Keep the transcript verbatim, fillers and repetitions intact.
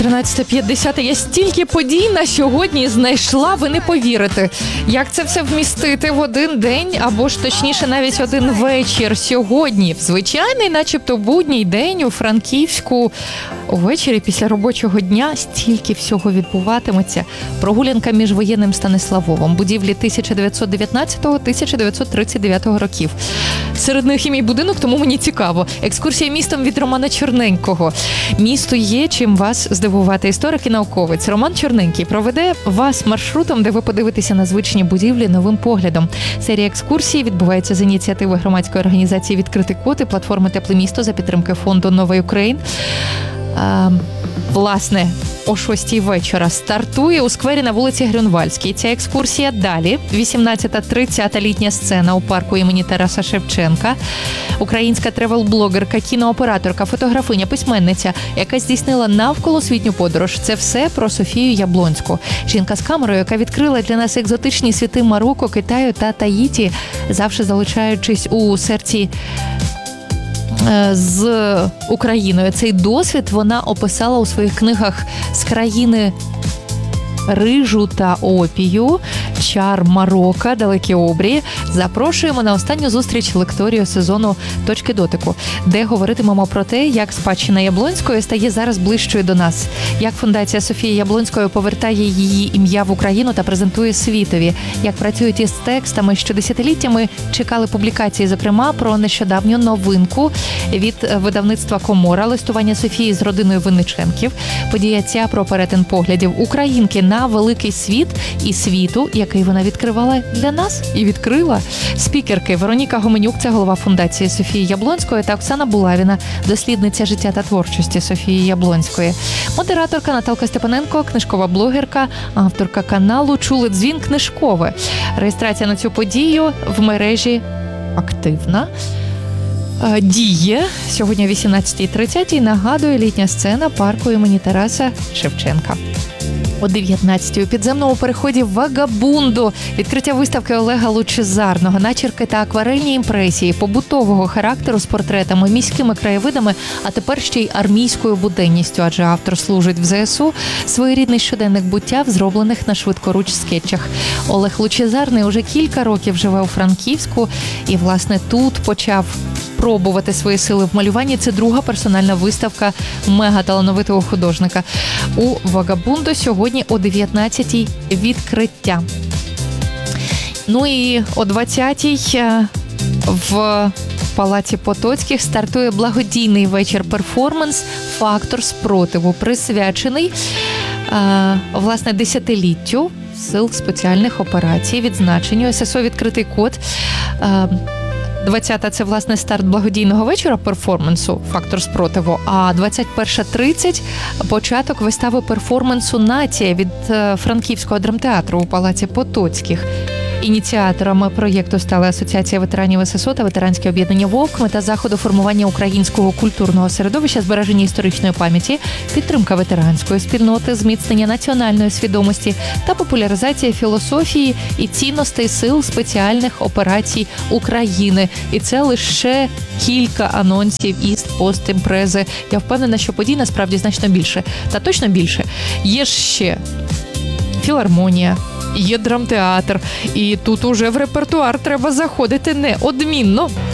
тринадцята п'ятдесят. Я стільки подій на сьогодні знайшла, ви не повірите. Як це все вмістити в один день, або ж точніше навіть один вечір сьогодні? В звичайний, начебто будній день у Франківську увечері після робочого дня стільки всього відбуватиметься. Прогулянка між воєнним Станиславовом, будівлі тисяча дев'ятсот дев'ятнадцятого - тисяча дев'ятсот тридцять дев'ятого років. Серед них і мій будинок, тому мені цікаво. Екскурсія містом від Романа Чорненького. Місто є чим вас здивувати. Історик і науковець Роман Чорненький проведе вас маршрутом, де ви подивитеся на звичні будівлі новим поглядом. Серія екскурсій відбувається з ініціативи громадської організації «Відкритий код» і платформи «Тепле місто» за підтримки фонду «Новий Україн». А, власне, о шостій вечора стартує у сквері на вулиці Грюнвальській. Ця екскурсія далі. вісімнадцята тридцята літня сцена у парку імені Тараса Шевченка. Українська тревел-блогерка, кінооператорка, фотографиня, письменниця, яка здійснила навколосвітню подорож. Це все про Софію Яблонську. Жінка з камерою, яка відкрила для нас екзотичні світи Марокко, Китаю та Таїті, завжди залишаючись у серці з Україною. Цей досвід вона описала у своїх книгах «З країни рижу та опію», «Чар Марокко», «Далекі обрії». Запрошуємо на останню зустріч лекторію сезону «Точки дотику», де говоритимемо про те, як спадщина Яблонської стає зараз ближчою до нас, як фундація Софії Яблонської повертає її ім'я в Україну та презентує світові, як працюють із текстами, що десятиліттями чекали публікації, зокрема, про нещодавню новинку від видавництва «Комора» листування Софії з родиною Винниченків. Подія ця про перетин поглядів українки на великий світ і світу, який вона відкривала для нас і відкрила. Спікерки Вероніка Гоменюк, це голова фундації Софії Яблонської, та Оксана Булавіна, дослідниця життя та творчості Софії Яблонської. Модераторка Наталка Степаненко, книжкова блогерка, авторка каналу «Чули дзвін книжкове». Реєстрація на цю подію в мережі активна. Діє сьогодні о вісімнадцятій тридцять. Нагадую, літня сцена парку імені Тараса Шевченка. О дев'ятнадцятій у підземному переході «Вагабундо» відкриття виставки Олега Лучезарного, начерки та акварельні імпресії побутового характеру з портретами, міськими краєвидами, а тепер ще й армійською буденністю, адже автор служить в зе ес у, своєрідний щоденник буття в зроблених на швидкоруч скетчах. Олег Лучезарний уже кілька років живе у Франківську і, власне, тут почав пробувати свої сили в малюванні. Це друга персональна виставка мегаталановитого художника. У «Вагабундо» сьогодні о дев'ятнадцятій відкриття. Ну і о двадцятій в Палаці Потоцьких стартує благодійний вечір-перформанс «Фактор спротиву», присвячений, власне, десятиліттю Сил спеціальних операцій, відзначенню ес ес о «Відкритий код». двадцята – це, власне, старт благодійного вечора перформансу «Фактор спротиву», а двадцять перша тридцять – початок вистави перформансу «Нація» від Франківського драмтеатру у Палаці Потоцьких. Ініціаторами проєкту стали Асоціація ветеранів ес ес о та ветеранське об'єднання «Вовк», мета заходу формування українського культурного середовища, збереження історичної пам'яті, підтримка ветеранської спільноти, зміцнення національної свідомості та популяризація філософії і цінностей Сил спеціальних операцій України. І це лише кілька анонсів, іст, пост, імпрези. Я впевнена, що подій насправді значно більше. Та точно більше. Є ж ще філармонія, є драмтеатр, і тут уже в репертуар треба заходити неодмінно.